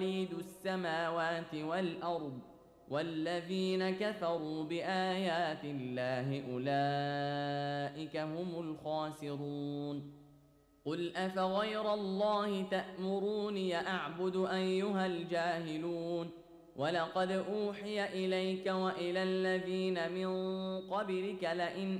مواليد السماوات والأرض والذين كفروا بآيات الله أولئك هم الخاسرون. قل أفغير الله تأمروني أعبد أيها الجاهلون؟ ولقد أوحي إليك وإلى الذين من قبلك لئن